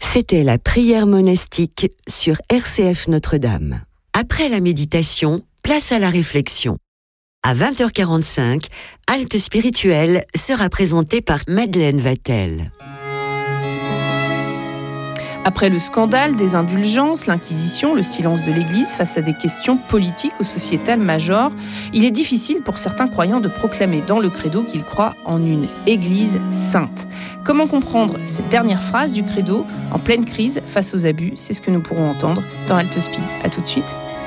C'était la prière monastique sur RCF Notre-Dame. Après la méditation, place à la réflexion. À 20h45, Halte spirituelle sera présentée par Madeleine Vatel. Après le scandale des indulgences, l'Inquisition, le silence de l'Église face à des questions politiques ou sociétales majeures, il est difficile pour certains croyants de proclamer dans le credo qu'ils croient en une Église sainte. Comment comprendre cette dernière phrase du credo en pleine crise face aux abus ? C'est ce que nous pourrons entendre dans Halte Spi. À tout de suite.